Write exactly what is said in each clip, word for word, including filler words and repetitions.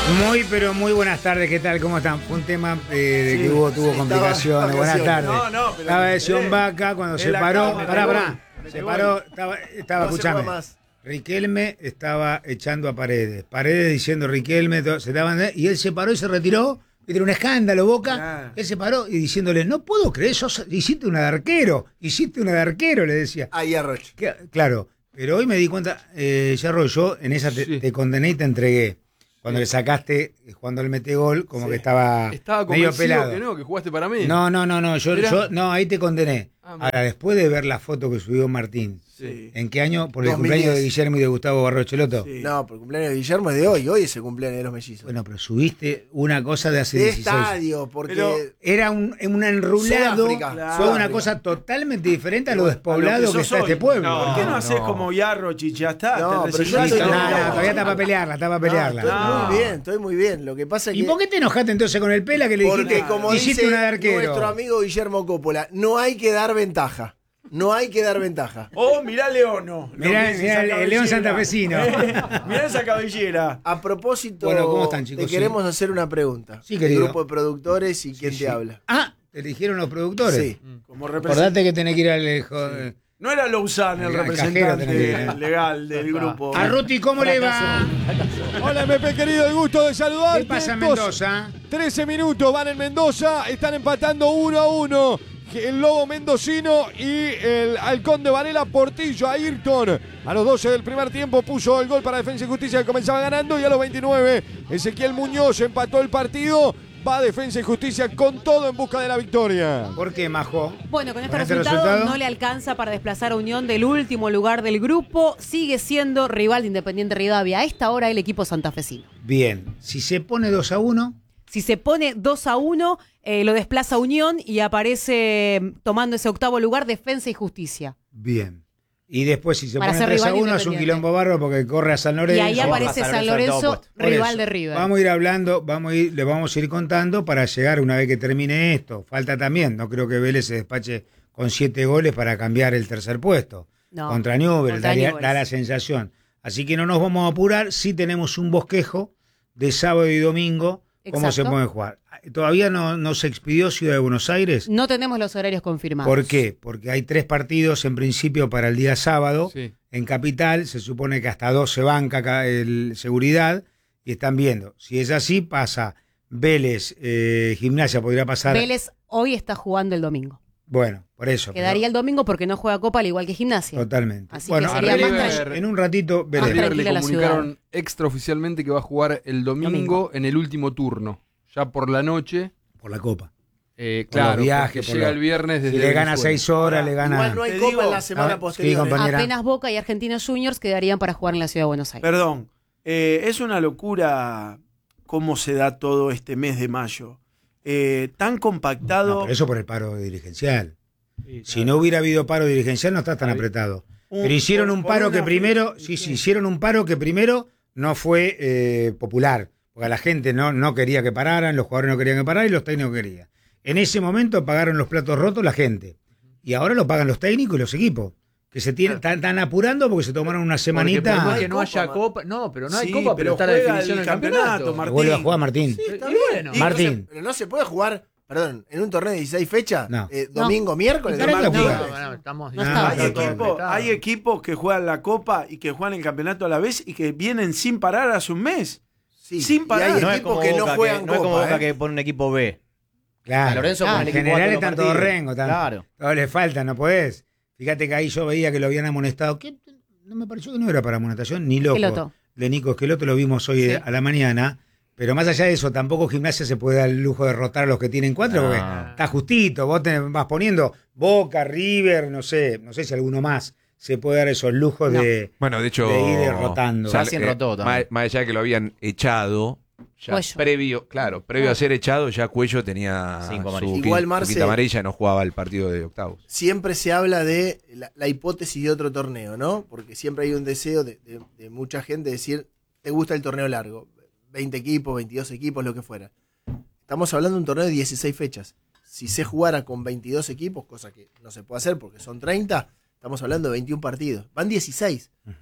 Muy, pero muy buenas tardes, ¿qué tal? ¿Cómo están? Fue un tema eh, de sí, que hubo, tuvo sí, complicaciones. Buenas tardes. No, no, pero estaba de Sion Vaca cuando se paró. Pará, pará. Se paró, estaba, estaba no escuchame. Riquelme estaba echando a Paredes. Paredes diciendo Riquelme, se daban, y él se paró y se retiró. Y era un escándalo, Boca. Ah. Él se paró y diciéndole, no puedo creer, sos, hiciste una de arquero. Hiciste una de arquero, le decía. Ahí Arroyo. Claro, pero hoy me di cuenta, eh, Yarro, yo en esa te, sí. te condené y te entregué. Cuando le sacaste, cuando él mete gol, como sí. que estaba, estaba medio pelado. Que no, que jugaste para mí. No, no, no, no, yo, yo no, ahí te condené. Ah, Ahora, después de ver la foto que subió Martín, sí. ¿en qué año? ¿Por el dos mil diez. Cumpleaños de Guillermo y de Gustavo Barrocheloto? Sí. No, por el cumpleaños de Guillermo es de hoy, hoy es el cumpleaños de los mellizos. Bueno, pero subiste una cosa de hace de dieciséis. Estadio, porque pero era un, un enrulado, claro. Fue una cosa totalmente diferente a lo despoblado a lo que, que está hoy. Este pueblo. No, ¿por qué no, no haces como Yarro, Chicha? Está, no, pero yo estoy... no, no, todavía está para pelearla, está para pelearla. No, estoy no. muy bien, estoy muy bien. Lo que pasa es que... ¿Y por qué te enojaste entonces con el Pela que le porque, dijiste, como hiciste dice una de arquero? Nuestro amigo Guillermo Coppola, no hay que dar ventaja. No hay que dar ventaja. Oh, mirá Leono. Mirá, mirá el, el León santafesino. Mirá esa cabellera. A propósito, bueno, ¿cómo están, chicos? te queremos sí. hacer una pregunta. Sí, querido. El grupo de productores y quién sí, te sí. habla. Ah, ¿te eligieron los productores? Sí. Mm. Como Acordate que tenés que ir al... Sí. No era Lousán el, el representante cajero, legal del grupo. A Ruti, ¿cómo le va? Hola, M P querido, el gusto de saludarte. ¿Qué pasa en Mendoza? trece minutos van en Mendoza, están empatando uno a uno. El Lobo Mendocino y el Halcón de Varela. Portillo, Ayrton a los doce del primer tiempo puso el gol para Defensa y Justicia, que comenzaba ganando, y a los veintinueve Ezequiel Muñoz empató el partido. Va Defensa y Justicia con todo en busca de la victoria. ¿Por qué, Majo? Bueno, con este, ¿Con resultado, este resultado no le alcanza para desplazar a Unión del último lugar del grupo. Sigue siendo rival de Independiente Rivadavia. A esta hora el equipo santafesino. Bien, si se pone dos a uno... Si se pone dos a uno, eh, lo desplaza Unión y aparece tomando ese octavo lugar Defensa y Justicia. Bien. Y después, si se Para pone tres a uno, es un quilombo barro porque corre a San Lorenzo. Y ahí aparece San Lorenzo, rival de River. Vamos a ir hablando, vamos a ir, le vamos a ir contando para llegar una vez que termine esto. Falta también, no creo que Vélez se despache con siete goles para cambiar el tercer puesto. No, contra Newell's, da, da la sensación. Así que no nos vamos a apurar, sí tenemos un bosquejo de sábado y domingo. ¿Cómo Exacto. se puede jugar? ¿Todavía no, no se expidió Ciudad de Buenos Aires? No tenemos los horarios confirmados. ¿Por qué? Porque hay tres partidos en principio para el día sábado. Sí. En Capital se supone que hasta dos se banca el seguridad y están viendo. Si es así, pasa Vélez, eh, Gimnasia podría pasar. Vélez hoy está jugando el domingo. Bueno, por eso. Quedaría pero... el domingo porque no juega Copa al igual que Gimnasia. Totalmente. Así bueno, que sería River, más en un ratito veremos. A River le comunicaron extraoficialmente que va a jugar el domingo, domingo. en el último turno. Ya por la noche. Por la Copa. Eh, claro, viajes, llega lo... el viernes desde si le gana seis horas, le gana... Igual no hay Copa en la semana ah, posterior. Sí, apenas Boca y Argentinos Juniors quedarían para jugar en la Ciudad de Buenos Aires. Perdón, eh, es una locura cómo se da todo este mes de mayo. Eh, tan compactado... No, pero eso por el paro dirigencial. Sí, claro. Si no hubiera habido paro dirigencial no está tan apretado. Un, pero hicieron un paro que primero... Sí, sí, hicieron un paro que primero no fue eh, popular. Porque la gente no, no quería que pararan, los jugadores no querían que pararan y los técnicos querían. En ese momento pagaron los platos rotos la gente. Y ahora lo pagan los técnicos y los equipos. Que se tienen, están, están apurando porque se tomaron una semanita. Porque que no haya copa. No, pero no hay sí, copa, pero, pero está la definición del campeonato. campeonato Martín. Vuelve a jugar Martín. Sí, está bien. Bueno. Martín. No se, pero no se puede jugar, perdón, en un torneo de dieciséis fechas, no. eh, domingo, no. miércoles. No, no, no, no, estamos no, hay, equipo, hay equipos que juegan la copa y que juegan el campeonato a la vez y que vienen sin parar hace un mes. Sí, sin parar. Y hay no equipos es que no juegan que, Copa. No es como Boca ¿eh? que pone un equipo B. Claro. Lorenzo ah, pone en general están todos partidos. rengos. Claro. Todos les falta, no podés. Fíjate que ahí yo veía que lo habían amonestado. ¿Qué? No me pareció que no era para amonestación, ni loco. Esqueloto. De Nico Esqueloto lo vimos hoy sí. a la mañana. Pero más allá de eso, tampoco Gimnasia se puede dar el lujo de rotar a los que tienen cuatro, no. porque está justito. Vos te vas poniendo Boca, River, no sé, no sé si alguno más se puede dar esos lujos no. de, bueno, de, hecho, de ir rotando. Ya se rotó también. Más, más allá de que lo habían echado, ya Cuello. previo, claro, previo Cuello. a ser echado, ya Cuello tenía Cinco su, Igual, quinta, Marce, su quinta amarilla, no jugaba el partido de octavos. Siempre se habla de la, la hipótesis de otro torneo, ¿no? Porque siempre hay un deseo de, de, de mucha gente decir, ¿te gusta el torneo largo? veinte equipos, veintidós equipos, lo que fuera. Estamos hablando de un torneo de dieciséis fechas. Si se jugara con veintidós equipos, cosa que no se puede hacer porque son treinta, estamos hablando de veintiún partidos. Van dieciséis. Uh-huh. O sea,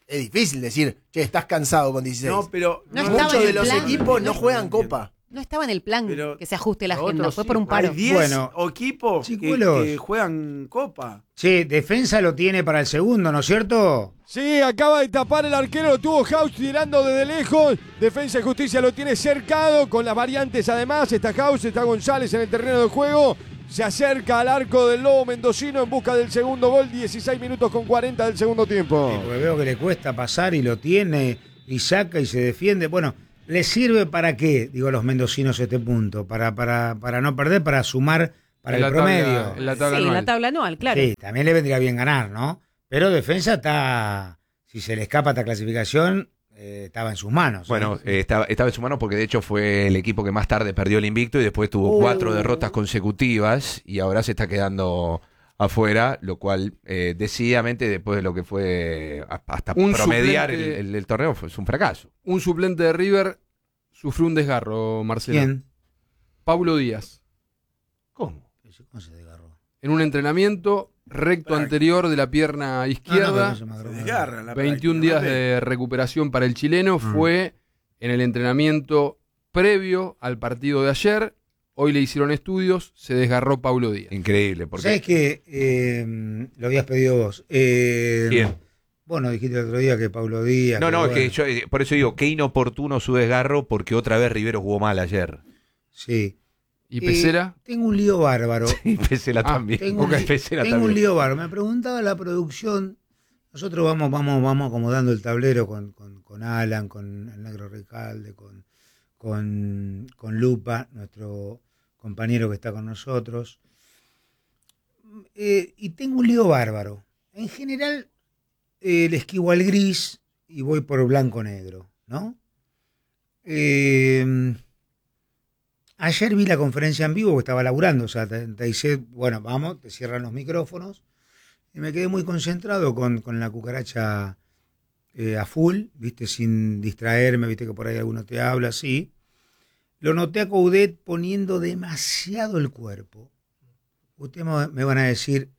es difícil decir, che, estás cansado con dieciséis. No, pero No no, estaba muchos en de el los plan. equipos no No- juegan Copa. No estaba en el plan Pero que se ajuste la los agenda, otros fue sí. por un Hay paro. diez Bueno, equipos que, chicuelos. que juegan Copa. Sí, defensa lo tiene para el segundo, ¿no es cierto? Sí, acaba de tapar el arquero, lo tuvo House tirando desde lejos. Defensa y Justicia lo tiene cercado, con las variantes además. Está House, está González en el terreno de juego. Se acerca al arco del Lobo mendocino en busca del segundo gol. dieciséis minutos con cuarenta del segundo tiempo. Sí, porque veo que le cuesta pasar y lo tiene y saca y se defiende. Bueno, ¿le sirve para qué, digo, a los mendocinos este punto? Para, para, para no perder, para sumar para En el la tabla- promedio. en la tabla Sí, anual. la tabla anual, claro. Sí, también le vendría bien ganar, ¿no? Pero defensa está, si se le escapa esta clasificación, eh, estaba en sus manos. ¿eh? Bueno, eh, estaba, estaba en su mano porque de hecho fue el equipo que más tarde perdió el invicto y después tuvo Oh. cuatro derrotas consecutivas y ahora se está quedando afuera, lo cual eh, decididamente después de lo que fue a- hasta Un promediar el, suplente- el- el torneo fue es un fracaso. Un suplente de River sufrió un desgarro, Marcelo. ¿Quién? Paulo Díaz. ¿Cómo? ¿Cómo se desgarró? En un entrenamiento recto Para- anterior de la pierna izquierda. Ah, no, pero no se me agarró. Se desgarra la veintiún días práctica, ¿no? de recuperación para el chileno. Mm. Fue en el entrenamiento previo al partido de ayer. Hoy le hicieron estudios, se desgarró Paulo Díaz. Increíble, porque ¿Sabes que eh, lo habías pedido vos? Eh, ¿Quién? Bueno, dijiste el otro día que Paulo Díaz. No, no, es bueno, que yo eh, por eso digo, qué inoportuno su desgarro porque otra vez Rivero jugó mal ayer. Sí. ¿Y Eh, Pesera? tengo un lío bárbaro. Y Pesela Ah, también. Tengo, un, Porque li- Pesela tengo un también. lío bárbaro. Me preguntaba la producción. Nosotros vamos, vamos, vamos acomodando el tablero con, con, con Alan, con el Negro Recalde, con, con, con Lupa, nuestro compañero que está con nosotros. Eh, y tengo un lío bárbaro. En general, eh, le esquivo al gris y voy por blanco-negro, ¿no? Eh, ayer vi la conferencia en vivo, que estaba laburando, o sea, te, te dice, bueno, vamos, te cierran los micrófonos, y me quedé muy concentrado con, con la cucaracha eh, a full, viste, sin distraerme, viste que por ahí alguno te habla, así. Lo noté a Coudet poniendo demasiado el cuerpo. Ustedes me me van a decir,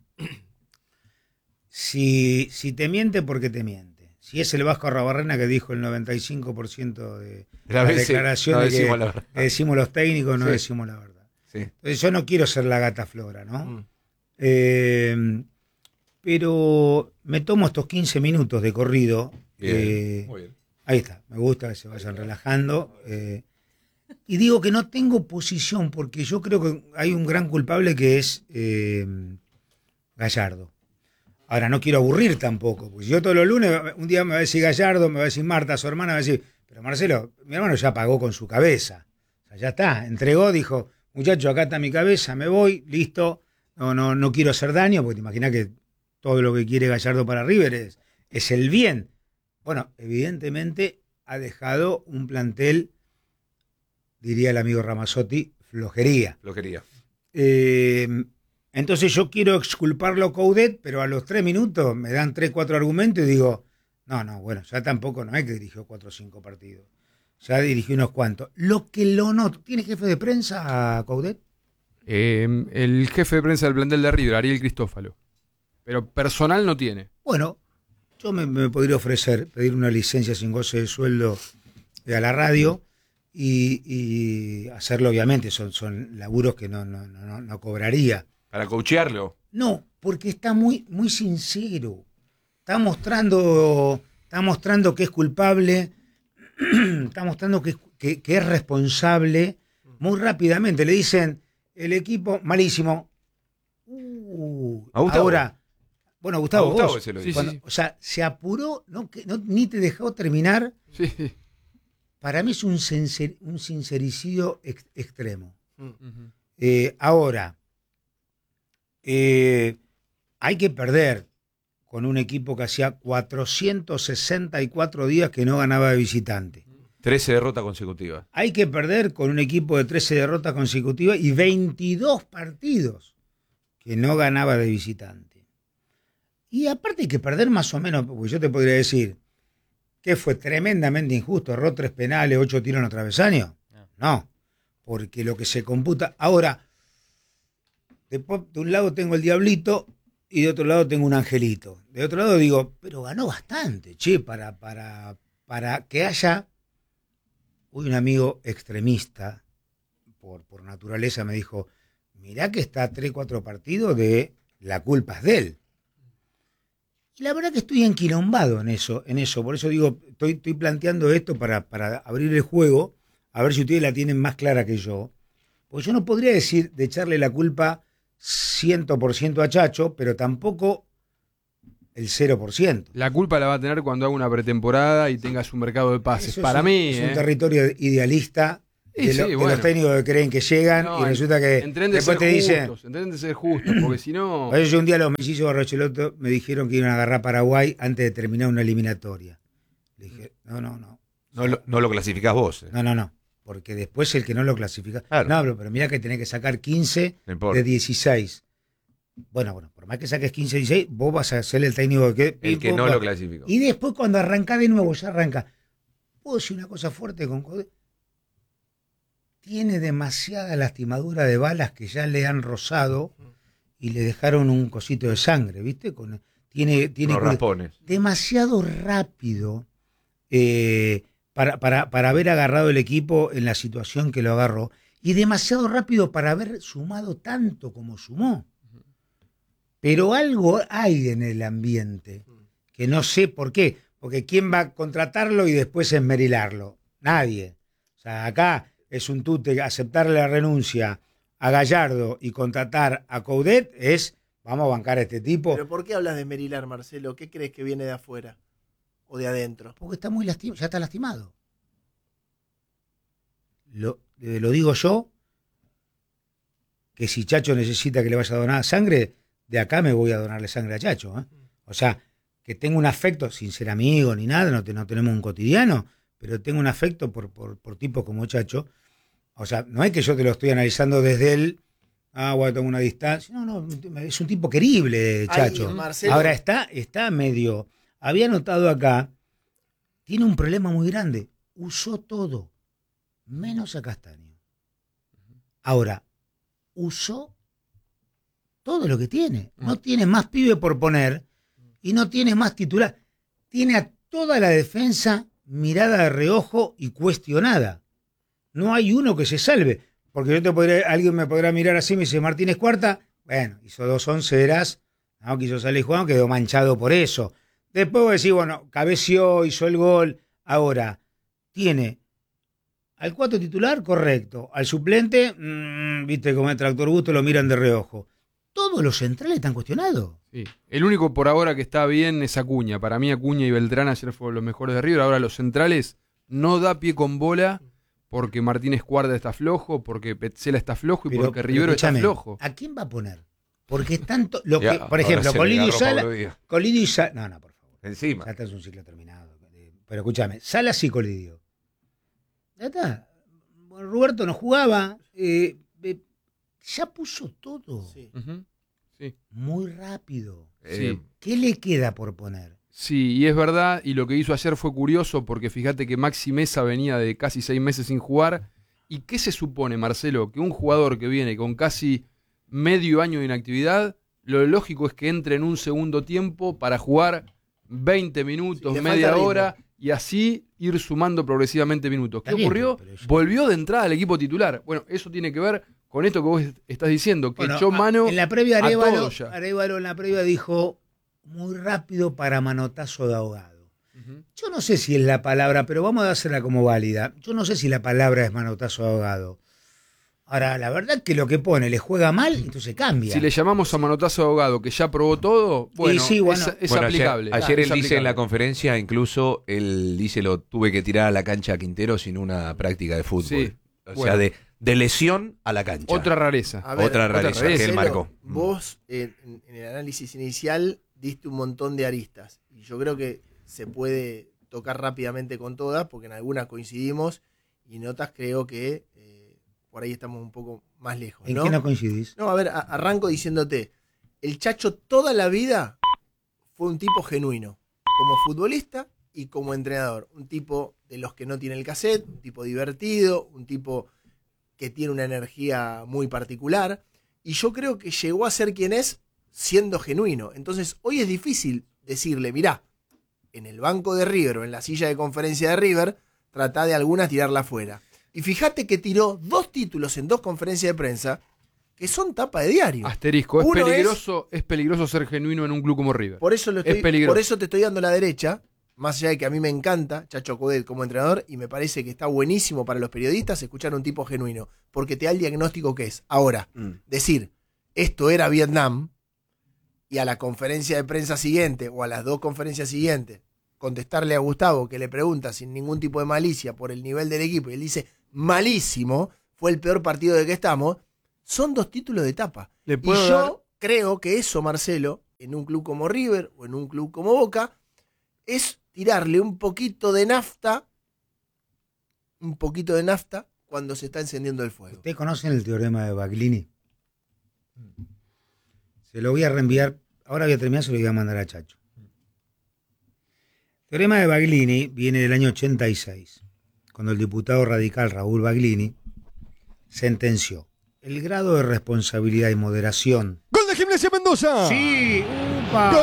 si, si te miente, ¿por qué te miente? Si es el Vasco Arrabarrena que dijo el noventa y cinco por ciento de La las vez sí, declaraciones no que, decimos la verdad. que decimos los técnicos, no Sí. decimos la verdad. Sí. Entonces yo no quiero ser la gata flora, ¿no? Mm. Eh, pero me tomo estos quince minutos de corrido. Bien, eh, muy bien. Ahí está, me gusta que se vayan relajando. eh, y digo que no tengo posición porque yo creo que hay un gran culpable que es eh, Gallardo. Ahora, no quiero aburrir tampoco, porque yo todos los lunes, un día me va a decir Gallardo, me va a decir Marta, su hermana, me va a decir, pero Marcelo, mi hermano ya pagó con su cabeza. O sea, ya está, entregó, dijo, muchacho, acá está mi cabeza, me voy, listo, no, no, no quiero hacer daño, porque te imaginas que todo lo que quiere Gallardo para River es, es el bien. Bueno, evidentemente ha dejado un plantel, diría el amigo Ramazzotti, flojería. Lo quería. Eh, entonces yo quiero exculparlo a Coudet, pero a los tres minutos me dan tres, cuatro argumentos y digo, no, no, bueno, ya tampoco no es que dirigió cuatro o cinco partidos. Ya dirigió unos cuantos. Lo que lo noto, ¿tiene jefe de prensa a Coudet? Eh, el jefe de prensa del plantel de River, Ariel Cristófalo. Pero personal no tiene. Bueno, yo me, me podría ofrecer pedir una licencia sin goce de sueldo a la radio y, y hacerlo, obviamente, son, son laburos que no, no, no, no cobraría. Para coachearlo. No, porque está muy, muy sincero. Está mostrando, está mostrando que es culpable, está mostrando que, que, que es responsable muy rápidamente. Le dicen, el equipo, malísimo. Uh, ¿A Gustavo? ahora, bueno, Gustavo, A Gustavo vos, se lo Sí, dice. cuando- sí, sí. o sea, se apuró, no, que, no, ni te dejó terminar. Sí, sí. Para mí es un, sincer, un sincericidio ex, extremo. Ujú. Eh, ahora, eh, hay que perder con un equipo que hacía cuatrocientos sesenta y cuatro días que no ganaba de visitante. trece derrotas consecutivas. Hay que perder con un equipo de trece derrotas consecutivas y veintidós partidos que no ganaba de visitante. Y aparte hay que perder más o menos, porque yo te podría decir que fue tremendamente injusto, erró tres penales, ocho tiros en los travesaños. No, porque lo que se computa... Ahora, después, de un lado tengo el diablito y de otro lado tengo un angelito. De otro lado digo, pero ganó bastante, che, para, para, para que haya... Hoy un amigo extremista, por, por naturaleza, me dijo, mirá que está a tres, cuatro partidos de la culpa es de él. Y la verdad que estoy enquilombado en eso, en eso. Por eso digo, estoy, estoy planteando esto para, para abrir el juego, a ver si ustedes la tienen más clara que yo. Porque yo no podría decir de echarle la culpa cien por ciento a Chacho, pero tampoco el cero por ciento. La culpa la va a tener cuando haga una pretemporada y tengas un mercado de pases. Eso Para es un, mí. Es ¿eh? un territorio idealista de, sí, lo, sí, de bueno. los técnicos que creen que llegan y resulta que después te dicen. Entienden de ser justos, porque si no. Yo un día los mellizos de Barrocheloto me dijeron que iban a agarrar Paraguay antes de terminar una eliminatoria. Le dije, no, no, no. No lo, no lo clasificás vos. Eh. No, no, no. Porque después el que no lo clasifica. Claro. No, pero, pero mira que tenés que sacar quince no de dieciséis. Bueno, bueno, por más que saques quince, dieciséis, vos vas a ser el técnico que... El que no lo clasificó. Y después cuando arranca de nuevo, ya arranca. ¿Puedo decir una cosa fuerte con Codé? Tiene demasiada lastimadura de balas que ya le han rozado y le dejaron un cosito de sangre, ¿viste? Con, tiene tiene Unos raspones. Demasiado rápido eh, para, para, para haber agarrado el equipo en la situación que lo agarró y demasiado rápido para haber sumado tanto como sumó. Pero algo hay en el ambiente que no sé por qué, porque ¿quién va a contratarlo y después esmerilarlo? Nadie. O sea, acá es un tute aceptarle la renuncia a Gallardo y contratar a Coudet es, vamos a bancar a este tipo. ¿Pero por qué hablas de esmerilar, Marcelo? ¿Qué crees que viene de afuera o de adentro? Porque está muy lastimado, ya está lastimado. Lo, eh, lo digo yo, que si Chacho necesita que le vaya a donar sangre, de acá me voy a donarle sangre a Chacho. ¿eh? O sea, que tengo un afecto, sin ser amigo ni nada, no, te, no tenemos un cotidiano, pero tengo un afecto por, por, por tipos como Chacho. O sea, no es que yo te lo estoy analizando desde él, ah, bueno, tengo una distancia. No, no, es un tipo querible, Chacho. Ay, Marcelo. Ahora está, está medio... Había notado acá, tiene un problema muy grande. Usó todo, menos a Castaño. Ahora, usó todo lo que tiene. No tiene más pibe por poner y no tiene más titular. Tiene a toda la defensa mirada de reojo y cuestionada. No hay uno que se salve. Porque yo te podré, alguien me podrá mirar así y me dice, Martínez Cuarta, bueno, hizo dos onceras, no quiso salir jugando, quedó manchado por eso. Después vos decís, bueno, cabeció, hizo el gol. Ahora, tiene al cuatro titular, correcto. Al suplente, mmm, viste como el tractor gusto, lo miran de reojo. Todos los centrales están cuestionados. Sí. El único por ahora que está bien es Acuña. Para mí Acuña y Beltrán ayer fueron los mejores de River. Ahora los centrales no da pie con bola porque Martínez Cuarta está flojo, porque Petzela está flojo y pero, porque Rivero está flojo. ¿A quién va a poner? Porque es tanto... Lo que, ya, por ejemplo, Colidio y Sala... Colidio y Sala... No, no, por favor. Encima. Ya está, es un ciclo terminado. Pero escúchame, Salas y Colidio. Ya está. Bueno, Roberto no jugaba. Eh, eh, ya puso todo. Sí. Uh-huh. Sí. Muy rápido. Sí. ¿Qué le queda por poner? Sí, y es verdad, y lo que hizo ayer fue curioso, porque fíjate que Maxi Mesa venía de casi seis meses sin jugar. ¿Y qué se supone, Marcelo? Que un jugador que viene con casi medio año de inactividad, lo lógico es que entre en un segundo tiempo para jugar veinte minutos, sí, media hora, y así ir sumando progresivamente minutos. ¿Qué ocurrió? Volvió de entrada al equipo titular. Bueno, eso tiene que ver con esto que vos estás diciendo, que bueno, echó mano en la previa Arévalo, Arévalo en la previa dijo muy rápido para manotazo de ahogado. Uh-huh. Yo no sé si es la palabra, pero vamos a hacerla como válida. Yo no sé si la palabra es manotazo de ahogado. Ahora, la verdad es que lo que pone le juega mal, entonces cambia. Si le llamamos a manotazo de ahogado, que ya probó todo, bueno, sí, bueno. es, es bueno, aplicable. Ayer, ayer es él aplicable. dice en la conferencia, incluso, él dice lo tuve que tirar a la cancha a Quintero sin una práctica de fútbol. Sí, o bueno. sea, de, de lesión a la cancha. Otra rareza. A ver, otra rareza otra que él marcó. Vos, en, en el análisis inicial, diste un montón de aristas. Y yo creo que se puede tocar rápidamente con todas, porque en algunas coincidimos y en otras creo que eh, por ahí estamos un poco más lejos. ¿En ¿no? qué no coincidís? No, a ver, a, arranco diciéndote, el Chacho toda la vida fue un tipo genuino, como futbolista y como entrenador. Un tipo de los que no tiene el cassette, un tipo divertido, un tipo que tiene una energía muy particular. Y yo creo que llegó a ser quien es siendo genuino. Entonces, hoy es difícil decirle, mirá, en el banco de River o en la silla de conferencia de River, tratá de algunas tirarla afuera. Y fíjate que tiró dos títulos en dos conferencias de prensa que son tapa de diario. Asterisco, es peligroso, es, es peligroso ser genuino en un club como River. Por eso, lo estoy, es peligroso. Por eso te estoy dando la derecha, más allá de que a mí me encanta Chacho Coudet como entrenador y me parece que está buenísimo para los periodistas escuchar a un tipo genuino, porque te da el diagnóstico que es. Ahora, mm. decir, esto era Vietnam, y a la conferencia de prensa siguiente, o a las dos conferencias siguientes, contestarle a Gustavo, que le pregunta sin ningún tipo de malicia por el nivel del equipo, y él dice, malísimo, fue el peor partido de que estamos, son dos títulos de etapa. Y yo dar... creo que eso, Marcelo, en un club como River o en un club como Boca, es tirarle un poquito de nafta, un poquito de nafta cuando se está encendiendo el fuego. ¿Ustedes conocen el teorema de Baglini? Se lo voy a reenviar, ahora voy a terminar, se lo voy a mandar a Chacho. El teorema de Baglini viene del año ochenta y seis, cuando el diputado radical Raúl Baglini sentenció el grado de responsabilidad y moderación. ¡Gol de Gimnasia Mendoza! ¡Sí! ¡Upa!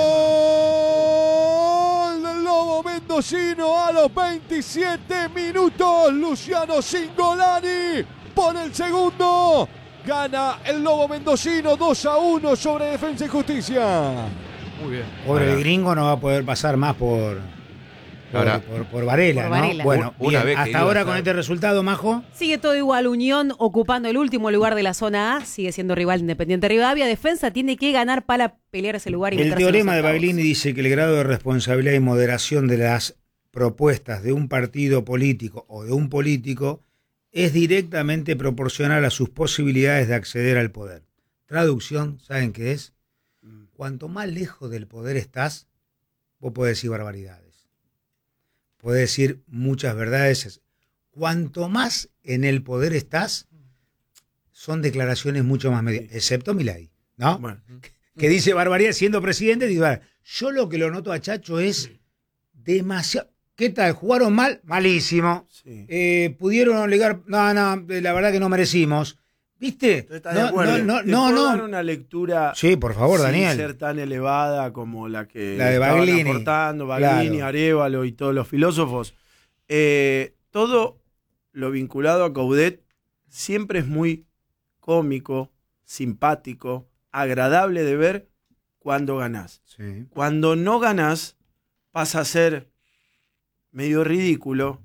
¡Gol del Lobo mendocino a los veintisiete minutos! Luciano Cingolani pone el segundo. Gana el Lobo mendocino dos a uno sobre Defensa y Justicia. Muy bien. Pobre el gringo no va a poder pasar más por... Ahora, por, por, por Varela, por Varela, ¿no? Bueno, una bien, vez hasta ahora con este resultado, Majo. Sigue todo igual, Unión ocupando el último lugar de la zona A, sigue siendo rival Independiente Rivadavia. Defensa tiene que ganar para pelear ese lugar. Y el teorema de Baglini dice que el grado de responsabilidad y moderación de las propuestas de un partido político o de un político es directamente proporcional a sus posibilidades de acceder al poder. Traducción, ¿saben qué es? Cuanto más lejos del poder estás, vos podés decir barbaridades. Podés decir muchas verdades. Cuanto más en el poder estás, son declaraciones mucho más medias, excepto Milei, ¿no? Bueno. Que dice barbaridad siendo presidente. Dice, yo lo que lo noto a Chacho es demasiado... ¿Qué tal? ¿Jugaron mal? Malísimo. Sí. Eh, ¿Pudieron obligar? No, no, la verdad que no merecimos. ¿Viste? ¿Estás de acuerdo? No, no, no. ¿Puedo dar una lectura? Sí, por favor, sin Daniel. Sin ser tan elevada como la que la de Baglini. aportando Baglini, claro. Arévalo y todos los filósofos. Eh, todo lo vinculado a Coudet siempre es muy cómico, simpático, agradable de ver cuando ganás. Sí. Cuando no ganás, pasa a ser medio ridículo,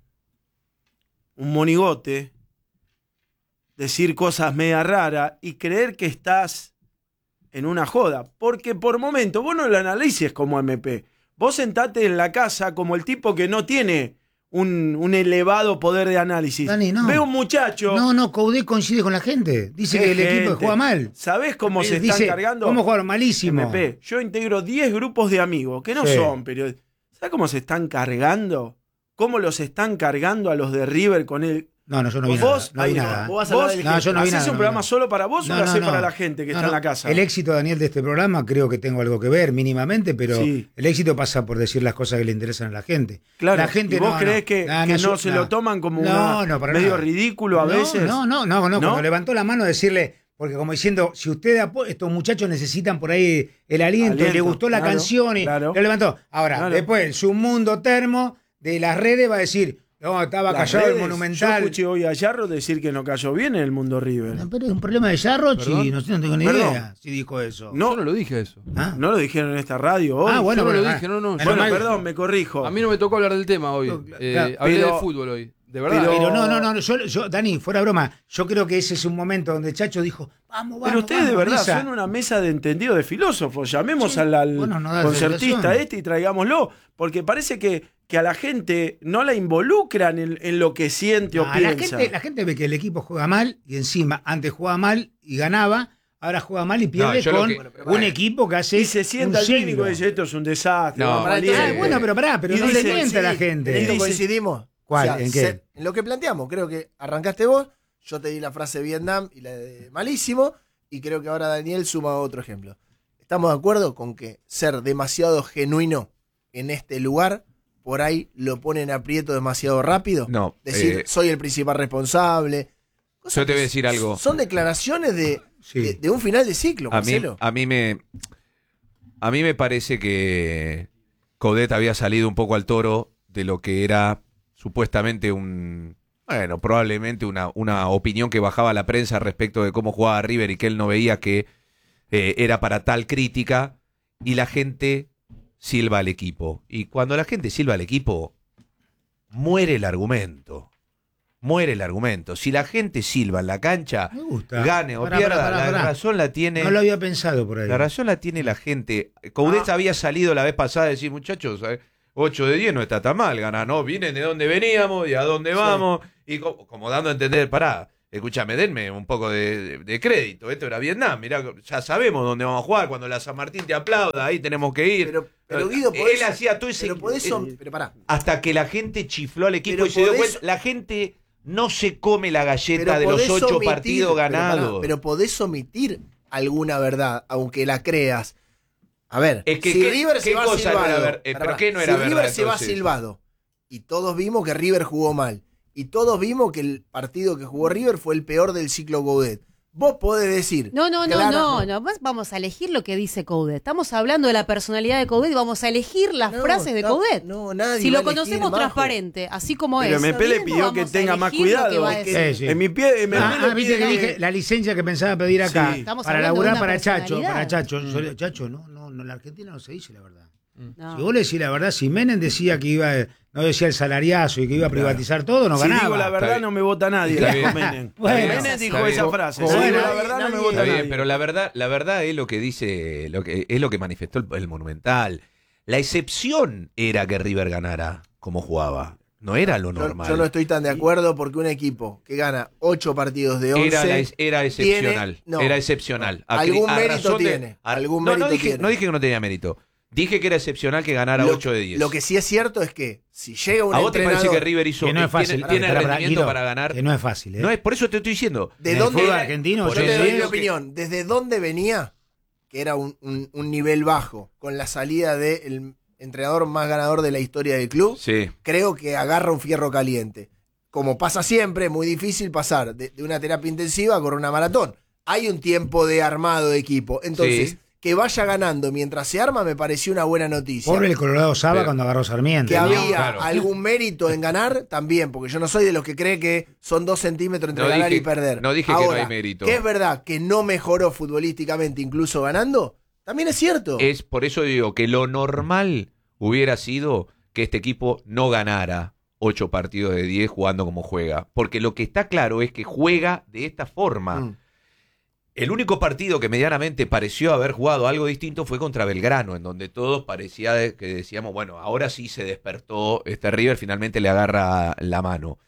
un monigote, decir cosas media raras y creer que estás en una joda. Porque por momento vos no lo analices como M P. Vos sentate en la casa como el tipo que no tiene un, un elevado poder de análisis. Dani, no. Ve un muchacho... No, no, Coudet coincide con la gente. Dice que el gente? equipo juega mal. ¿Sabés cómo se Dice, están cargando? ¿Cómo jugaron? Malísimo. M P. Yo integro diez grupos de amigos que no sí. son periodistas. ¿Sabés cómo se están cargando? ¿Cómo los están cargando a los de River con el... No, no, yo no vi vos, nada. No vi ahí, nada. Vos, vos no, yo no vi ¿hacés nada, un no, programa no. solo para vos no, o lo no, hacés no. para la gente que no, está no. en la casa? El éxito, Daniel, de este programa creo que tengo algo que ver mínimamente, pero sí. el éxito pasa por decir las cosas que le interesan a la gente. Claro, la gente ¿y vos no, creés no, que no, no, que no, no se no. lo toman como no, una, no, para medio nada. ridículo a no, veces? No, no, no, no, no, cuando levantó la mano decirle... Porque como diciendo, si usted estos muchachos necesitan por ahí el aliento, aliento y le gustó la claro, canción y claro. lo levantó. Ahora, claro. después, su mundo termo de las redes va a decir... No, estaba Las callado redes, el Monumental. Yo escuché hoy a Yarro decir que no cayó bien en el mundo River. No, pero es un problema de Yarro, sí, no, no tengo ni Perdón. idea si dijo eso. No, yo no lo dije eso. ¿Ah? No lo dijeron en esta radio hoy. Ah, bueno, yo no bueno, lo dije, no, no. Bueno, mal. perdón, me corrijo. A mí no me tocó hablar del tema hoy. No, eh, claro, hablé pero, de fútbol hoy. De verdad. Pero, pero no, no, no, yo, yo, Dani, fuera broma, yo creo que ese es un momento donde Chacho dijo, vamos, vamos. Pero ustedes vamos, de verdad mesa. son una mesa de entendido de filósofos. Llamemos sí. al, al bueno, no concertista este y traigámoslo. Porque parece que, que a la gente no la involucran en, en lo que siente no, o piensa. La gente, la gente ve que el equipo juega mal y encima antes jugaba mal y ganaba. Ahora juega mal y pierde no, con que, bueno, un bueno. equipo que hace. Y se sienta el técnico y dice: esto es un desastre. No, ah, bueno, pero pará, pero y no dice, le miente sí, a la gente. ¿En qué coincidimos? ¿Cuál? O sea, ¿En qué? Se, en lo que planteamos. Creo que arrancaste vos, yo te di la frase Vietnam y la de malísimo, y creo que ahora Daniel suma otro ejemplo. ¿Estamos de acuerdo con que ser demasiado genuino en este lugar, por ahí lo ponen aprieto demasiado rápido? No. Decir, eh, soy el principal responsable. Yo te voy a decir algo. Son declaraciones de sí. de, de un final de ciclo, a mí, Marcelo. a mí me a mí me parece que Coudet había salido un poco al toro de lo que era supuestamente un bueno, probablemente una, una opinión que bajaba la prensa respecto de cómo jugaba River y que él no veía que eh, era para tal crítica, y la gente silba al equipo. Y cuando la gente silba al equipo, muere el argumento. Muere el argumento. Si la gente silba en la cancha, gane o pará, pierda, pará, pará, la pará. razón la tiene. No lo había pensado por ahí. La razón la tiene la gente. Coudet ah. había salido la vez pasada a decir, muchachos, ocho de diez no está tan mal, ganar, ¿no? Vienen de dónde veníamos y a dónde vamos. Sí. Y como, como dando a entender, pará, escúchame, denme un poco de, de, de crédito. Esto era Vietnam, mirá, ya sabemos dónde vamos a jugar. Cuando la San Martín te aplauda, ahí tenemos que ir. Pero, pero Guido, él podés, hacía todo ese. Pero podés, eh, pero pará. Hasta que la gente chifló al equipo pero y se dio podés, cuenta. La gente no se come la galleta de los ocho omitir, partidos ganados. Pero, pará, pero podés omitir alguna verdad, aunque la creas. A ver, es que, si ¿qué, River ¿qué se va cosa silbado, no era ver, eh, pará, ¿pero qué no si era River verdad, se va entonces? silbado y todos vimos que River jugó mal y todos vimos que el partido que jugó River fue el peor del ciclo Coudet. Vos podés decir... No, no, no, claro, no, no. Vamos a elegir lo que dice Coudet. Estamos hablando de la personalidad de Coudet y vamos a elegir las no, frases de no, Coudet. No, nadie si va lo a elegir, conocemos Majo. transparente, así como pero es. Pero M P le pidió que tenga más cuidado. Que, sí, sí. En mi pie, M P ah, le ah, viste pide que dije la licencia que pensaba pedir acá. Sí. Para laburar para Chacho. Para Chacho. Mm. Chacho, no, no, no, la Argentina no se dice la verdad. No. Si vos le decís la verdad, si Menem decía que iba, no decía el salariazo y que iba a privatizar claro. todo, no ganaba. Si digo la verdad, no me vota nadie. Dijo Menem. Bueno, Menem dijo esa bien. frase. Bueno, si digo la verdad, no me vota bien, nadie. Pero la verdad, la verdad es lo que dice, lo que, es lo que manifestó el, el Monumental. La excepción era que River ganara como jugaba. No era lo normal. Yo, yo no estoy tan de acuerdo porque un equipo que gana ocho partidos de once... Era, la, era excepcional. Tiene, no, era excepcional. No, algún a mérito tiene. De, a, algún no, mérito no, dije, tiene. no dije que no tenía mérito. Dije que era excepcional que ganara lo, ocho de diez. Lo que sí es cierto es que si llega un ¿A vos entrenador... te parece que River hizo... Que no es fácil. Tiene, tiene para, el rendimiento Guido, para ganar. Que no es fácil. ¿eh? No es, por eso te estoy diciendo. ¿De dónde era argentino? Yo te doy mi opinión. ¿Desde dónde venía? Que era un, un, un nivel bajo. Con la salida del entrenador más ganador de la historia del club. Sí. Creo que agarra un fierro caliente. Como pasa siempre, muy difícil pasar de, de una terapia intensiva a correr una maratón. Hay un tiempo de armado de equipo. Entonces... Sí. Que vaya ganando mientras se arma me pareció una buena noticia. Pobre el Colorado Saba cuando agarró Sarmiento. Que ¿no? había claro. algún mérito en ganar también, porque yo no soy de los que cree que son dos centímetros entre no ganar dije, y perder. No dije Ahora, que no hay mérito. Que es verdad que no mejoró futbolísticamente incluso ganando, también es cierto. Es por eso digo que lo normal hubiera sido que este equipo no ganara ocho partidos de diez jugando como juega. Porque lo que está claro es que juega de esta forma. Mm. El único partido que medianamente pareció haber jugado algo distinto fue contra Belgrano, en donde todos parecía que decíamos, bueno, ahora sí se despertó, este River finalmente le agarra la mano.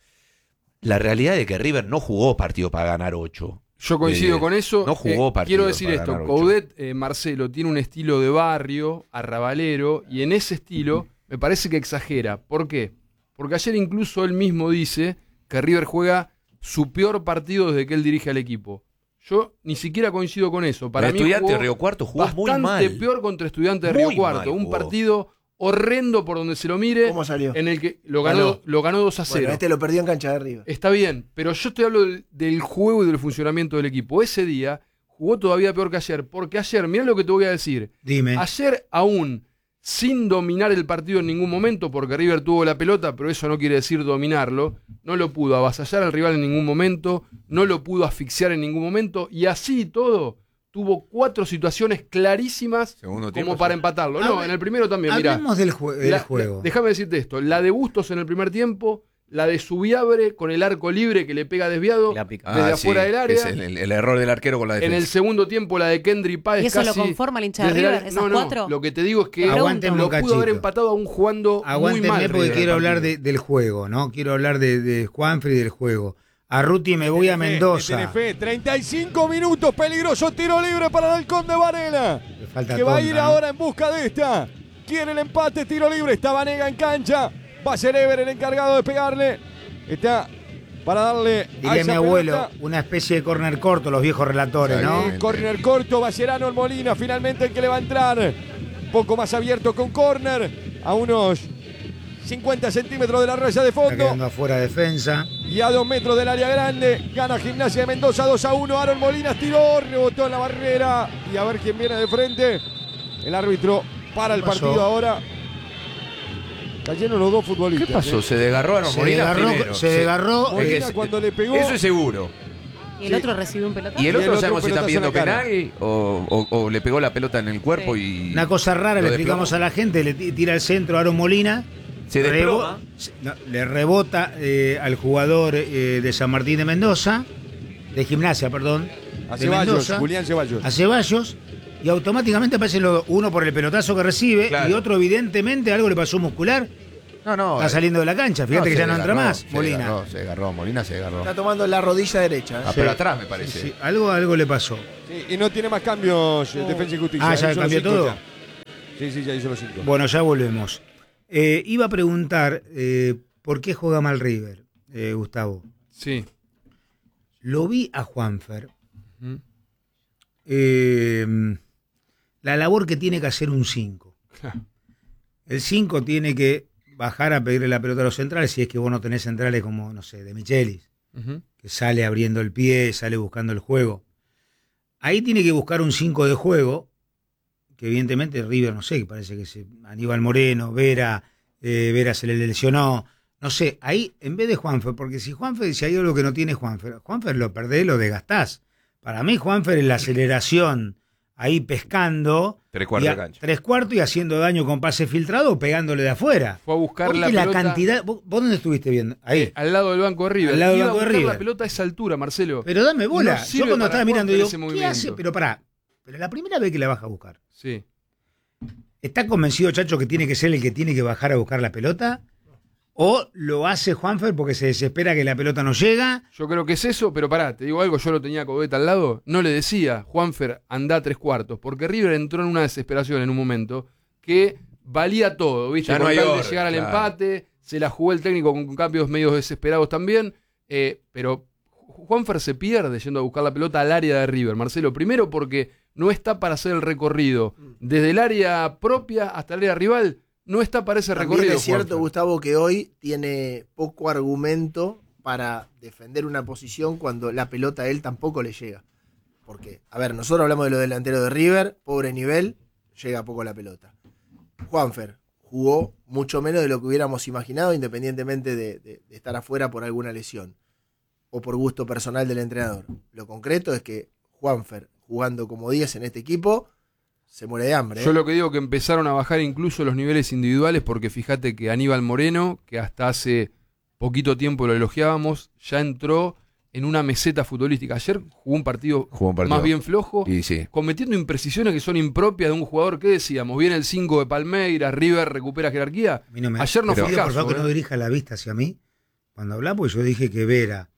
La realidad es que River no jugó partido para ganar ocho. Yo coincido eh, con eso. No jugó eh, partido Quiero decir para esto, ganar Coudet, eh, Marcelo, tiene un estilo de barrio, arrabalero, y en ese estilo me parece que exagera. ¿Por qué? Porque ayer incluso él mismo dice que River juega su peor partido desde que él dirige al equipo. Yo ni siquiera coincido con eso. Para el mí Estudiante jugó de Río Cuarto jugó muy mal. Bastante peor contra Estudiantes de muy Río Cuarto. Un jugó. partido horrendo por donde se lo mire. ¿Cómo salió? En el que lo ganó, Ganó. lo ganó dos a cero. Bueno, este lo perdió en cancha de arriba. Está bien, pero yo estoy hablando del, del juego y del funcionamiento del equipo. Ese día jugó todavía peor que ayer. Porque ayer, mirá lo que te voy a decir. Dime. Ayer aún... sin dominar el partido en ningún momento, porque River tuvo la pelota, pero eso no quiere decir dominarlo, no lo pudo avasallar al rival en ningún momento, no lo pudo asfixiar en ningún momento, y así todo, tuvo cuatro situaciones clarísimas como tiempo, para sí. empatarlo. No, Hable, en el primero también, mirá. Hablemos del, jue del la, juego. La, déjame decirte esto, la de Bustos en el primer tiempo, la de Subiabre con el arco libre que le pega desviado desde ah, afuera sí, del área. Es el, el, el error del arquero con la defensa. En el segundo tiempo la de Kendry Páez. ¿Y eso casi lo conforma el hincha de River? ¿Esas no, no, cuatro? Lo que te digo es que Aguántenme lo pudo haber empatado aún jugando Aguántenme muy mal. porque quiero hablar de, del juego, ¿no? Quiero hablar de, de Juanfri y del juego. A Ruti me voy a Mendoza. Fe, treinta y cinco minutos, peligroso tiro libre para el Halcón de Varela. Que tonta, va a ir ¿no? ahora en busca de esta. Quiere el empate, tiro libre. Está Vanega en cancha. Va a ser Ever el encargado de pegarle. Está para darle Dile a mi abuelo, pelota. Una especie de córner corto, los viejos relatores, ¿no? Un córner corto, Ballerano el Molina, finalmente el que le va a entrar. Un poco más abierto con córner, a unos cincuenta centímetros de la raya de Está fondo. quedando afuera defensa. Y a dos metros del área grande, gana Gimnasia de Mendoza dos a uno. Aaron Molinas tiró, rebotó en la barrera. Y a ver quién viene de frente. El árbitro para el pasó? partido ahora. Cayeron los dos futbolistas. ¿Qué pasó? ¿eh? ¿Se desgarró Aaron Se Molina desgarró, primero? se desgarró. Molina Eh, cuando le pegó. Eso es seguro. Y el otro recibió un pelotazo. ¿Y el Y el otro otro sabemos si está pelotazo pidiendo en la cara. penal o, o- o le pegó la pelota en el cuerpo y... Una cosa rara, lo le explicamos desplomó? a la gente, le ti- tira el centro a Aaron Molina. Se Rebo- desploma. se- no, le rebota eh, al jugador eh, de San Martín de Mendoza, de Gimnasia, perdón. A de Ceballos, Mendoza, Julián Ceballos. a Ceballos, y automáticamente aparece lo- uno por el pelotazo que recibe Claro. y otro evidentemente algo le pasó muscular. No, no. Está saliendo de la cancha, fíjate no, que se ya no entra desgarró, más, se Molina. desgarró, se desgarró, Molina se desgarró. Está tomando la rodilla derecha. ¿eh? Ah, pero atrás me parece. Sí, sí, algo, algo le pasó. Sí, y no tiene más cambios el Defensa y Justicia. Ah, ¿ya Hizo los cambió cinco todo? ya. Sí, sí, ya hizo los cinco. Bueno, ya volvemos. Eh, iba a preguntar, eh, ¿por qué juega mal River, eh, Gustavo? Sí. Lo vi a Juanfer. Ujú. Eh, la labor que tiene que hacer un cinco. Claro. El cinco tiene que bajar a pedirle la pelota a los centrales si es que vos no tenés centrales como, no sé, de Michelis, Ujú. que sale abriendo el pie, sale buscando el juego. Ahí tiene que buscar un cinco de juego, que evidentemente River, no sé, que parece que se, Aníbal Moreno, Vera, eh, Vera se le lesionó, no sé, ahí en vez de Juanfer, porque si Juanfer, si hay algo que no tiene Juanfer, Juanfer lo perdés, lo desgastás. Para mí Juanfer es la aceleración, ahí pescando, Tres cuartos y a- de cancha. tres cuartos y haciendo daño con pase filtrado o pegándole de afuera. Fue a buscar Porque la la, pelota cantidad, ¿vos, vos dónde estuviste viendo? Ahí. eh, al lado del banco de River. Al lado del Iba banco a de buscar River. la pelota a esa altura, Marcelo. Pero dame bola. No Yo sirve cuando para estaba mirando Juanfer digo, ese ¿qué movimiento. hace? Pero pará, pero la primera vez que la baja a buscar. Sí. ¿Está convencido, Chacho, que tiene que ser el que tiene que bajar a buscar la pelota? ¿O lo hace Juanfer porque se desespera que la pelota no llega? Yo creo que es eso, pero pará, te digo algo, yo lo tenía a Codeta al lado, no le decía, Juanfer, andá tres cuartos, porque River entró en una desesperación en un momento que valía todo, ¿viste? Ya no Con hay tal de orden, llegar al claro. empate, se la jugó el técnico con, con cambios medios desesperados también, eh, pero Juanfer se pierde yendo a buscar la pelota al área de River, Marcelo, primero porque no está para hacer el recorrido desde el área propia hasta el área rival, no está para ese También recorrido. es cierto, Juanfer. Gustavo, que hoy tiene poco argumento para defender una posición cuando la pelota a él tampoco le llega. Porque, a ver, nosotros hablamos de los delanteros de River, pobre nivel, llega poco la pelota. Juanfer jugó mucho menos de lo que hubiéramos imaginado, independientemente de, de- de estar afuera por alguna lesión o por gusto personal del entrenador. Lo concreto es que Juanfer, jugando como diez en este equipo, se muere de hambre. ¿eh? Yo lo que digo que empezaron a bajar incluso los niveles individuales porque fíjate que Aníbal Moreno, que hasta hace poquito tiempo lo elogiábamos, ya entró en una meseta futbolística. Ayer jugó un partido, Jugó un partido. más bien flojo, Y sí. cometiendo imprecisiones que son impropias de un jugador que decíamos, viene el cinco de Palmeiras, River recupera jerarquía. A mí no me- Ayer no Te fue pido, caso. por favor, que ¿eh? no dirija la vista hacia mí. Cuando hablamos, porque yo dije que Vera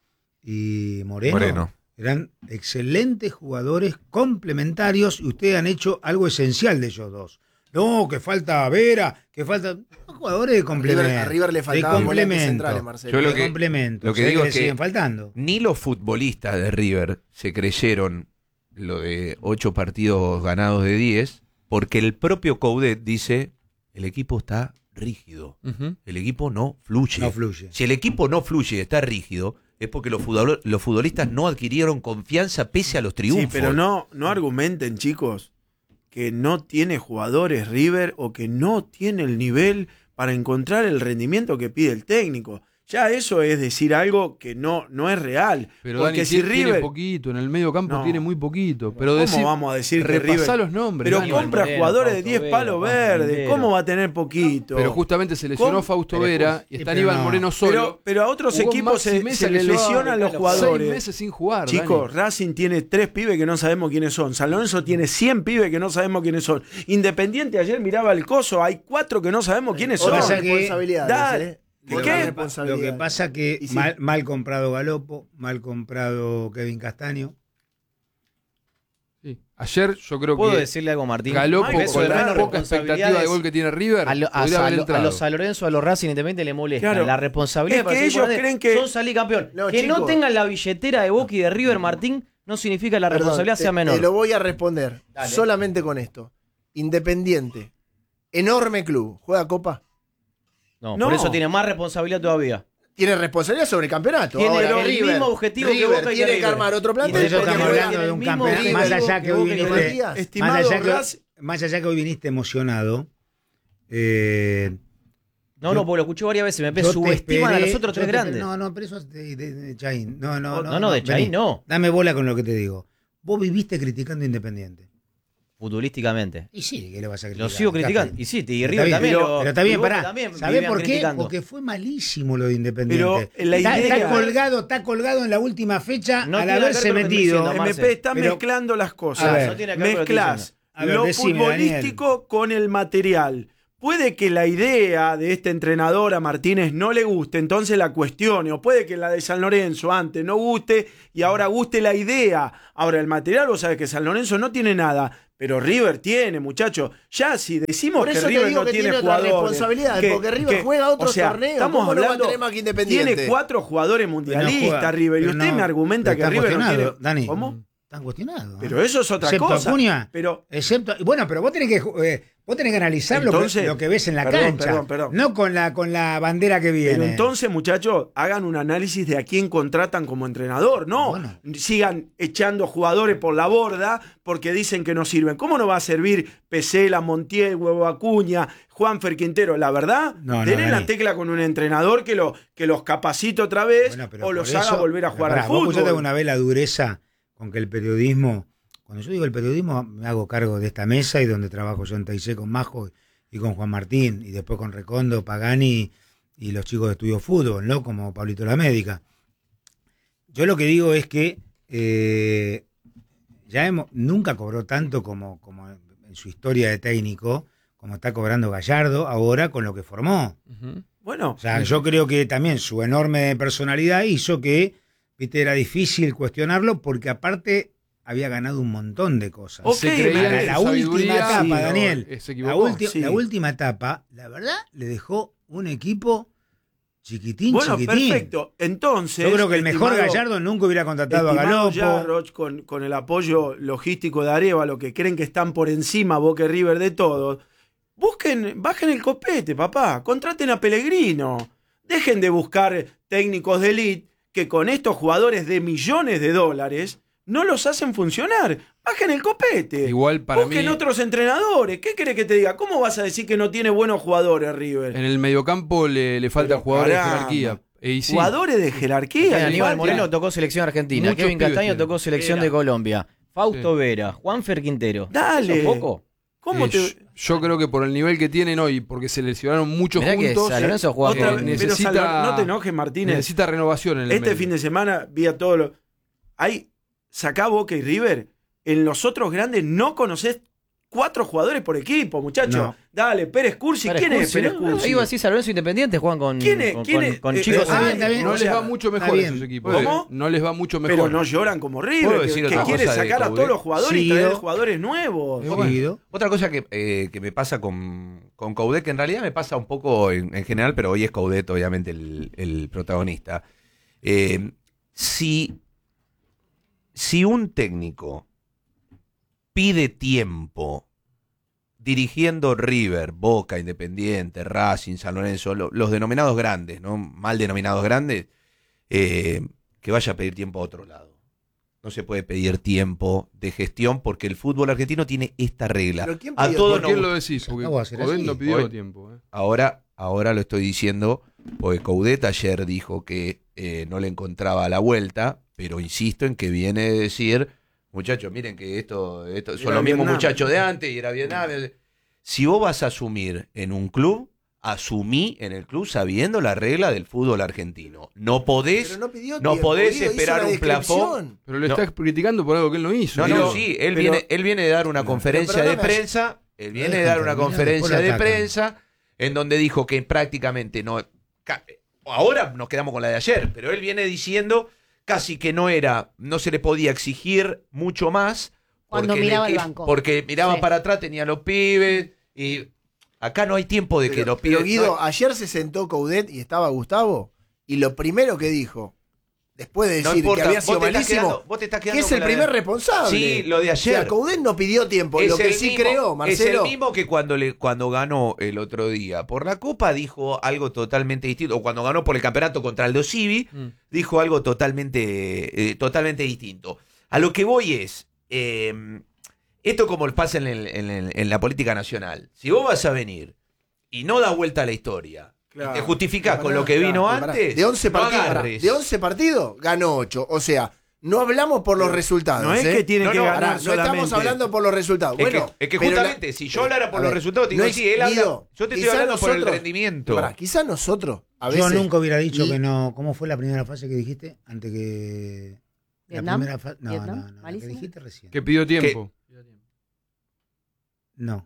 y Moreno, Moreno. eran excelentes jugadores complementarios y ustedes han hecho algo esencial de ellos dos. No, que falta Vera, que falta... No, jugadores de A complemento. River, a River le de faltaban volantes complemento. centrales, Marcelo. Yo lo de que- complemento. lo que ¿Sabés digo le es que- siguen faltando? Ni los futbolistas de River se creyeron lo de ocho partidos ganados de diez, porque el propio Coudet dice, el equipo está rígido, Ujú. el equipo no fluye. No fluye. Si el equipo no fluye y está rígido, es porque los, futbol- los futbolistas no adquirieron confianza pese a los triunfos. Sí, pero no, no argumenten, chicos, que no tiene jugadores River o que no tiene el nivel para encontrar el rendimiento que pide el técnico. Ya eso es decir algo que no, no es real. Pero porque Dani si tiene, tiene River... poquito, en el medio campo No. tiene muy poquito. Pero ¿Cómo decir, vamos a decir que repasá River- los nombres. Pero Dani. compra Moreno, jugadores de Fausto diez Vera, palos Juan verdes. Quintero. ¿Cómo va a tener poquito? Pero justamente se lesionó ¿Cómo? Fausto Pero Vera escucha, y sí, está pero Aníbal no. Moreno solo. Pero, pero a otros Jugó equipos Maxi se, Mesa se que les llevaba lesionan los seis jugadores. meses sin jugar. Chicos, Dani. Racing tiene tres pibes que no sabemos quiénes son. San Lorenzo tiene cien pibes que no sabemos quiénes son. Independiente ayer miraba el coso, hay cuatro que no sabemos quiénes son. Otras pasa que- responsabilidades, Dale. ¿eh? ¿Y Otras qué? Lo que responsabilidades. pasa que Y sí. mal, mal comprado Galopo, mal comprado Kevin Castaño. Sí. Ayer yo creo ¿Puedo que decirle algo, Martín? Galopo, Ay, Eso con de la menos poca expectativa de gol que tiene River, A, lo- a podría Sa- haber a entrado. los San Lorenzo, a los Racing Independiente le molesta. Claro. La responsabilidad Es para que seguir ellos por creen adelante. que- son salir campeón. No, que no chicos. tengan la billetera de Boca y de River, Martín, no significa que la Perdón, responsabilidad te- sea menor. Te lo voy a responder Dale. solamente con esto. Independiente, enorme club, ¿juega Copa? No, No. por eso tiene más responsabilidad todavía. Tiene responsabilidad sobre el campeonato. Tiene Ahora, el River, mismo objetivo que River Boca y tiene River. que armar otro plan. Y Por eso Porque estamos River hablando tiene de el un mismo campeonato. objetivo Más allá que hoy Boca y viniste, River. más Estimado allá que, Raz- más allá que hoy viniste emocionado, eh, No, no, porque lo escuché varias veces. Me yo te subestiman a esperé- los otros yo tres te- grandes. No, no, pero eso es de, de, de Chaín. No, no, no. No, no, de Chaín vení. no. Dame bola con lo que te digo. Vos viviste criticando a Independiente. Futbolísticamente. Y sí, ¿qué le vas a criticar? Lo sigo criticando. Está Y sí, y bien. River Está también. bien, lo- pero está bien, y Boca pará. también ¿Sabés vivían por qué? criticando. Porque fue malísimo lo de Independiente. Pero la está, idea- está colgado, está colgado en la última fecha No al tiene que ver haberse con lo que estoy metido. diciendo, M P está Pero- mezclando las A cosas. ver. No tiene que ver con lo que estoy Mezclas diciendo. A ver, lo decime, futbolístico con el material. Puede que la idea de este entrenador a Martínez no le guste, entonces la cuestione. O puede que la de San Lorenzo antes no guste y ahora guste la idea. Ahora, el material, vos sabés que San Lorenzo no tiene nada, pero River tiene, muchachos. Ya si decimos Por que eso te River digo no que tiene tiene otra jugadores. responsabilidad, porque River juega otros o sea, torneos, Estamos ¿cómo no va a hablando, tener más que Independiente? tiene cuatro jugadores mundialistas, juega, River, y pero usted no- me argumenta pero que está River no tiene. cuestionado, Dani. ¿Cómo? Están cuestionados. ¿eh? Pero eso es otra Excepto cosa. Acuña, Pero excepto, bueno, pero vos tenés que eh, vos tenés que analizar lo, Entonces, que, lo que ves en la perdón, cancha, perdón, perdón. no con la con la bandera que viene. Pero entonces, muchachos, hagan un análisis de a quién contratan como entrenador, no Bueno. sigan echando jugadores por la borda porque dicen que no sirven. ¿Cómo no va a servir Pesela, Montiel, Huevo Acuña, Juanfer Quintero? La verdad, No, no, denle la Dani. tecla con un entrenador que, lo, que los capacite otra vez Bueno, pero o por los eso- haga volver a pero jugar pará, al vos fútbol. escuchaste una vez la dureza con que el periodismo, cuando yo digo el periodismo, me hago cargo de esta mesa y donde trabajo yo en Taizé con Majo y con Juan Martín, y después con Recondo, Pagani y los chicos de Estudio Fútbol, ¿no? Como Pablito La Médica. Yo lo que digo es que eh, ya hemos, nunca cobró tanto como, como en su historia de técnico, como está cobrando Gallardo ahora con lo que formó. Ujú. Bueno, O sea, yo creo que también su enorme personalidad hizo que, viste, era difícil cuestionarlo porque aparte había ganado un montón de cosas. Ok, Se creía la, en la su última sabiduría, etapa, sí, no, Daniel, eh, se la, equivocó. ulti- Sí. la última etapa, la verdad, le dejó un equipo chiquitín, bueno, chiquitín. perfecto. Entonces, Yo creo que el mejor estimado- Gallardo nunca hubiera contratado a Estimado Galopo. Yarroch, con, con el apoyo logístico de Arevalo, que creen que están por encima Boca y River de todos, busquen, bajen el copete, papá, contraten a Pellegrino, dejen de buscar técnicos de elite que con estos jugadores de millones de dólares no los hacen funcionar. Bajen el copete. Igual para Busquen mí- otros entrenadores. ¿Qué querés que te diga? ¿Cómo vas a decir que no tiene buenos jugadores, River? En el mediocampo le, le falta Pero jugadores caramba. de jerarquía. E y sí, Jugadores de jerarquía. le Aníbal falta. Moreno tocó selección argentina. Muchos Kevin pibes Castaño tienen. tocó selección Era. de Colombia. Fausto Sí. Vera, Juanfer Quintero. Dale. ¿Eso es poco? ¿Cómo eh, te.? yo, yo creo que por el nivel que tienen hoy, porque se lesionaron muchos Mirá que juntos, San Lorenzo juega Otra con- vez, pero necesita- San Lor- no te enojes, Martínez. necesita renovación en el Este medio. fin de semana vi a todos los. Hay. Sacá Boca y River. En los otros grandes no conocés cuatro jugadores por equipo, muchachos. No. Dale, Pérez Cursi. Pérez ¿Quién es Cursi, Pérez ¿no? Cursi? Iba así, San Lorenzo Independiente juegan con, ¿Quién es? con, ¿Quién con- es? con Eh, chicos. está bien, está bien. No o les sea, va mucho está mejor a bien. esos equipos. ¿Cómo? eh. No les va mucho mejor. Pero no lloran como River, ¿Puedo que, decir que otra quiere cosa de sacar a Coudet? todos los jugadores y Sí, traer ¿no? jugadores nuevos. Seguido. Otra cosa que, eh, que me pasa con, con Coudet, que en realidad me pasa un poco en, en general, pero hoy es Coudet obviamente el, el protagonista. Eh, si, si un técnico pide tiempo dirigiendo River, Boca, Independiente, Racing, San Lorenzo, lo- los denominados grandes, ¿no? Mal denominados grandes, eh, que vaya a pedir tiempo a otro lado. No se puede pedir tiempo de gestión porque el fútbol argentino tiene esta regla. ¿Pero quién A pidió todos ¿Por qué nos- lo decís? Porque No va a ser Coudet así. no pidió Hoy- tiempo. eh. Ahora, ahora lo estoy diciendo porque Coudet ayer dijo que eh, no le encontraba la vuelta, pero insisto en que viene de decir, muchachos, miren que esto, esto son Era los mismos Vietnam. muchachos de antes y era Vietnam. Si vos vas a asumir en un club, asumí en el club sabiendo la regla del fútbol argentino. No podés, Pero no pidió no tiempo, podés Guido, hizo esperar una un plafón. descripción. Pero le No. está criticando por algo que él no hizo. No, Digo, no, sí, él, pero- viene, él viene de dar una conferencia pero de perdóname, prensa, él viene de dejan dar una terminar, conferencia después de lo atacan. prensa en donde dijo que prácticamente no, ca- ahora nos quedamos con la de ayer, pero él viene diciendo casi que no era, no se le podía exigir mucho más. Cuando porque miraba equi- el banco. Porque miraba Sí. para atrás, tenía los pibes y acá no hay tiempo de que Pero, los pibes... pero Guido, no- ayer se sentó Coudet y estaba Gustavo y lo primero que dijo, después de No decir importa, que había vos sido te estás malísimo, quedando- vos te estás que quedando es con el la primer de- responsable. Sí, lo de ayer. O sea, Coudet no pidió tiempo. Es Lo que el sí mismo- creó, Marcelo. Es el mismo que cuando, le, cuando ganó el otro día por la Copa dijo algo totalmente distinto. O cuando ganó por el campeonato contra el Civi, mm. dijo algo totalmente, eh, totalmente distinto. A lo que voy es, eh, esto como pasa en, el, en, el, en la política nacional. Si vos vas a venir y no das vuelta a la historia, claro, y te justificás con lo que claro, vino pará, antes, de once no partidos, agarres. de once partidos ganó ocho. O sea, no hablamos por los resultados. No es ¿eh? que tiene no, que no, ganar pará, no solamente. estamos hablando por los resultados. Es Bueno, que, es que pero justamente, la, si yo hablara por a los ver, resultados, te digo, no sí, él habla, Guido, yo te estoy hablando por el rendimiento. Pará, quizás nosotros, a veces... Yo nunca hubiera dicho y, que no. ¿Cómo fue la primera fase que dijiste? Antes que... ¿Vietnam? La primera fase... No, ¿Vietnam? no, no, la que dijiste recién. Que pidió tiempo. No.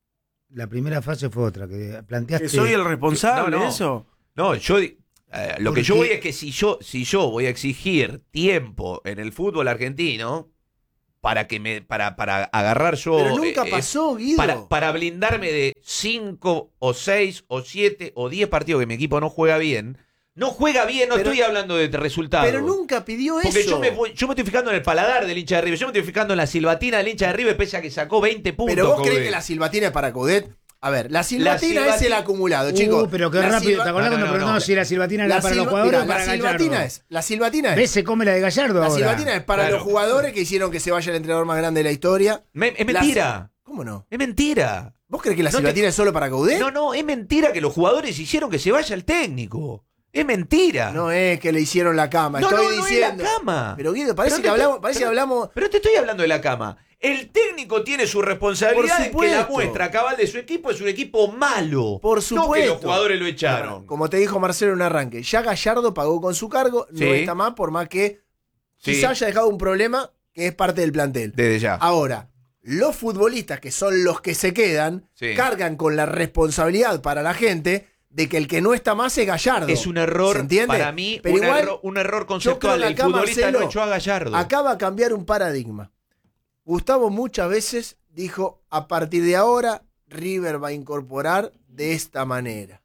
La primera fase fue otra, que planteaste... ¿Que soy el responsable no, no. de eso? No, yo... Eh, lo que Porque... yo voy es que si yo, si yo voy a exigir tiempo en el fútbol argentino para que me, para, para agarrar yo, Pero nunca eh, pasó, Guido. Para, para blindarme de cinco o seis o siete o diez partidos que mi equipo no juega bien, no juega bien, no pero, estoy hablando de resultados. Pero nunca pidió Porque eso. Porque yo me, voy, yo me estoy fijando en el paladar del hincha de River, yo me estoy fijando en la silbatina del hincha de River, pese a que sacó veinte puntos. Pero vos Coudet. crees que la silbatina es para Coudet. A ver, la silbatina, la silbatina es el acumulado, uh, chicos. Pero qué la rápido, silba... ¿te acordás no, cuando no, preguntamos no. si la silbatina la era para silba... los jugadores Mirá, o para la Gallardo? silbatina es, la silbatina es. ¿Ves? Se come la de Gallardo La ahora. silbatina es para Claro. los jugadores que hicieron que se vaya el entrenador más grande de la historia. Me, es mentira. La... ¿Cómo no? Es mentira. ¿Vos crees que la No silbatina te... es solo para Coudet? No, no, es mentira que los jugadores hicieron que se vaya el técnico. Es mentira. No es que le hicieron la cama, no, estoy no, diciendo. No es la cama. Pero Guido, parece Pero que te- hablamos, parece pero- que hablamos. Pero te estoy hablando de la cama. El técnico tiene su responsabilidad en que la supuesto. muestra cabal de su equipo es un equipo malo. Por supuesto. No que los jugadores lo echaron. Como te dijo Marcelo en un arranque, ya Gallardo pagó con su cargo, Sí. no está más, por más que Sí. quizá haya dejado un problema que es parte del plantel. Desde ya. Ahora, los futbolistas, que son los que se quedan, Sí. cargan con la responsabilidad para la gente de que el que no está más es Gallardo. Es un error, ¿Se entiende? para mí, Pero un, igual, error, un error yo creo conceptual. que El acá, futbolista Marcelo, no echó a Gallardo. acá va a cambiar un paradigma. Gustavo muchas veces dijo, a partir de ahora, River va a incorporar de esta manera.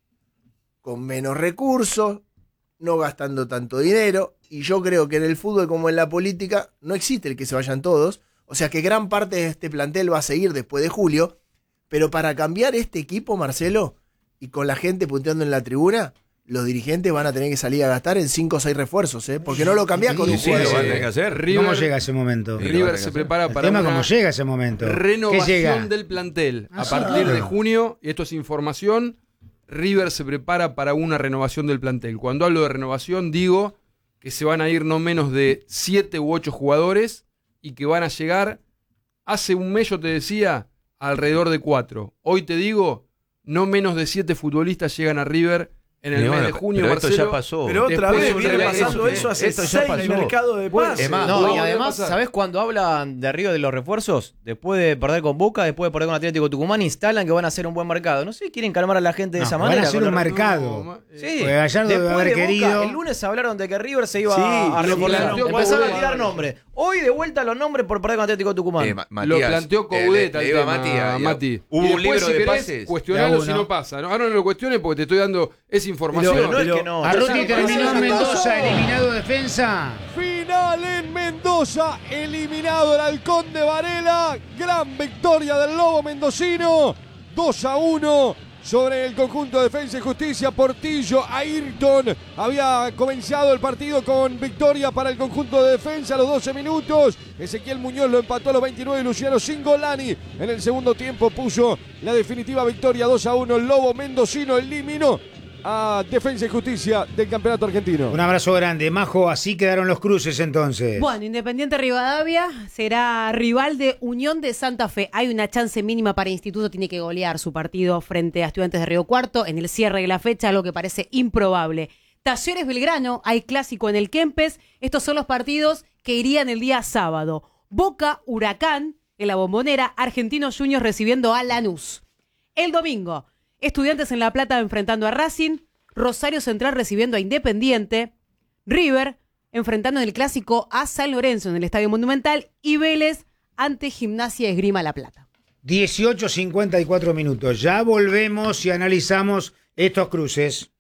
Con menos recursos, no gastando tanto dinero. Y yo creo que en el fútbol como en la política no existe el que se vayan todos. O sea que gran parte de este plantel va a seguir después de julio. Pero para cambiar este equipo, Marcelo, y con la gente punteando en la tribuna, los dirigentes van a tener que salir a gastar en cinco o seis refuerzos, ¿eh? Porque no lo cambiás con un Sí, lo jugador. van a tener que hacer. River, ¿Cómo llega ese momento? Sí, lo van a River tener se que prepara El para tema una cómo llega ese momento. ¿Qué renovación llega? del plantel. Ah, a sí, partir claro. de junio, y esto es información, River se prepara para una renovación del plantel. Cuando hablo de renovación, digo que se van a ir no menos de siete u ocho jugadores y que van a llegar, hace un mes yo te decía, alrededor de cuatro. Hoy te digo, no menos de siete futbolistas llegan a River en el Y mes bueno, de junio, pero esto Marcelo. ya pasó. Pero otra Después vez de un viene revés, pasando eso, eso hace esto ya seis pasó. mercado de Bueno, pases. es No, No, y no va además, a pasar. ¿sabés cuando hablan de arriba de los refuerzos? Después de perder con Boca, después de perder con Atlético Tucumán, instalan que van a hacer un buen mercado. No sé, quieren calmar a la gente de No, esa van manera. a hacer con un la- mercado. No, Sí, Porque Gallardo debe después haber de Boca, querido- el lunes hablaron de que River se iba Sí, a lo reforzar. planteó Empezaron a Coudet. tirar nombres. Hoy de vuelta los nombres por perder con Atlético Tucumán. Eh, Ma- Lo Matías, planteó eh, Coudet le- al le iba tema, Mati, a- Mati. Hubo Y un después, libro si de querés, pases. cuestionalo De si uno. no pasa. ¿no? Ahora no lo cuestiones porque te estoy dando esa información. Pero no es pero- que no. Arruti Entonces, terminó en Marcelo, Mendoza, eliminado defensa. Final en Mendoza, eliminado el Halcón de Varela. Gran victoria del Lobo mendocino. dos a uno sobre el conjunto de Defensa y Justicia. Portillo, Ayrton. Había comenzado el partido con victoria para el conjunto de Defensa a los doce minutos. Ezequiel Muñoz lo empató a los veintinueve y Luciano Cingolani en el segundo tiempo puso la definitiva victoria. dos a uno. El Lobo mendocino eliminó a Defensa y Justicia del campeonato argentino. Un abrazo grande. Majo, así quedaron los cruces entonces. Bueno, Independiente Rivadavia será rival de Unión de Santa Fe. Hay una chance mínima para Instituto, tiene que golear su partido frente a Estudiantes de Río Cuarto en el cierre de la fecha, algo que parece improbable. Talleres Belgrano, hay clásico en el Kempes. Estos son los partidos que irían el día sábado. Boca, Huracán, en la Bombonera, Argentinos Juniors recibiendo a Lanús. El domingo, Estudiantes en La Plata enfrentando a Racing, Rosario Central recibiendo a Independiente, River enfrentando en el clásico a San Lorenzo en el Estadio Monumental y Vélez ante Gimnasia Esgrima La Plata. dieciocho cincuenta y cuatro minutos. Ya volvemos y analizamos estos cruces.